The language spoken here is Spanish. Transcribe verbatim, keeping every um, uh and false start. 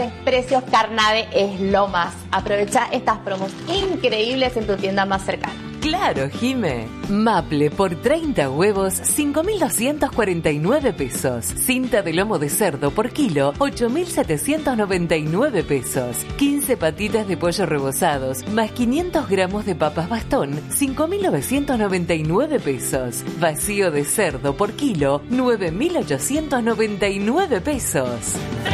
Precios Carnade es lo más. Aprovecha estas promos increíbles en tu tienda más cercana. Claro, Jime. Maple por treinta huevos, cinco mil doscientos cuarenta y nueve pesos. Cinta de lomo de cerdo por kilo, ocho mil setecientos noventa y nueve pesos. quince patitas de pollo rebozados, más quinientos gramos de papas bastón, cinco mil novecientos noventa y nueve pesos. Vacío de cerdo por kilo, nueve mil ochocientos noventa y nueve pesos.